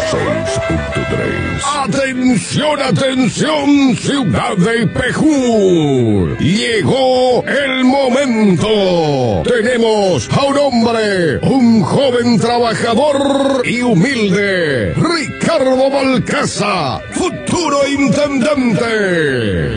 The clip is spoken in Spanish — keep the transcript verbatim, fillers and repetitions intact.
seis punto tres. Atención, atención, ciudad de Pejú. Llegó el momento. Tenemos a un hombre, un joven trabajador y humilde, Ricardo Balcaza, futuro intendente.